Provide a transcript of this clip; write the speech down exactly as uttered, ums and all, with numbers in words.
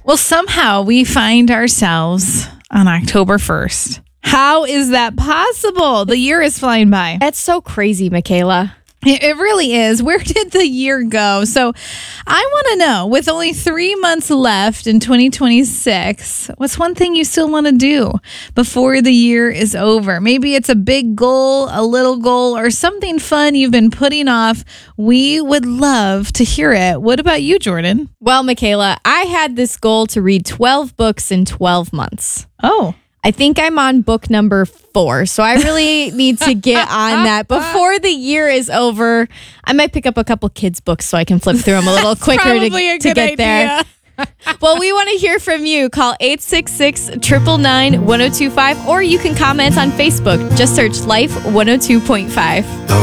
Well, somehow we find ourselves on October first. How is that possible? The year is flying by. That's so crazy, Michaela. It it really is. Where did the year go? So I want to know, with only three months left in twenty twenty-six, what's one thing you still want to do before the year is over? Maybe it's a big goal, a little goal, or something fun you've been putting off. We would love to hear it. What about you, Jordan? Well, Michaela, I had this goal to read twelve books in twelve months. Oh, I think I'm on book number four, so I really need to get on that before the year is over. I might pick up a couple kids' books so I can flip through them a little quicker to, probably a to good get there. idea. Well, we want to hear from you. Call eight six six, nine nine nine, one oh two five, or you can comment on Facebook. Just search Life one oh two point five. The